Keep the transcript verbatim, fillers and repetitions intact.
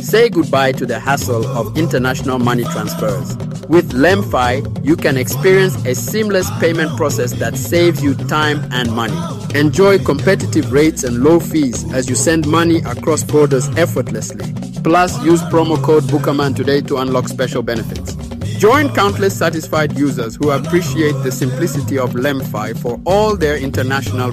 Say goodbye to the hassle of international money transfers. With LemFi, you can experience a seamless payment process that saves you time and money. Enjoy competitive rates and low fees as you send money across borders effortlessly. Plus, use promo code Bookerman today to unlock special benefits. Join countless satisfied users who appreciate the simplicity of LemFi for all their international